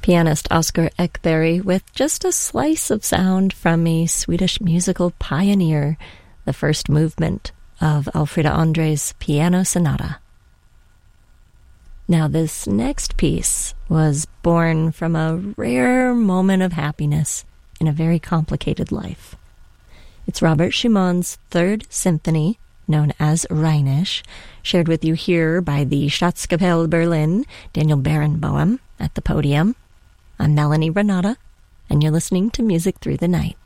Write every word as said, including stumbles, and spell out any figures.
Pianist Oscar Ekberg with just a slice of sound from a Swedish musical pioneer, the first movement of Elfrida André's Piano Sonata. Now, this next piece was born from a rare moment of happiness in a very complicated life. It's Robert Schumann's Third Symphony, known as Rhenish, shared with you here by the Staatskapelle Berlin, Daniel Barenboim at the podium. I'm Melanie Renata, and you're listening to Music Through the Night.